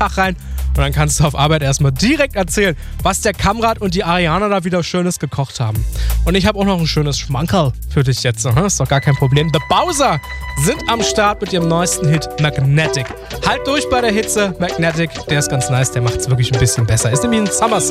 Tag rein und dann kannst du auf Arbeit erstmal direkt erzählen, was der Kamrat und die Ariana da wieder Schönes gekocht haben. Und ich habe auch noch ein schönes Schmankerl für dich jetzt. Ist doch gar kein Problem. The Bowser sind am Start mit ihrem neuesten Hit Magnetic. Halt durch bei der Hitze. Magnetic, der ist ganz nice, der macht es wirklich ein bisschen besser. Ist nämlich ein Summer-Song.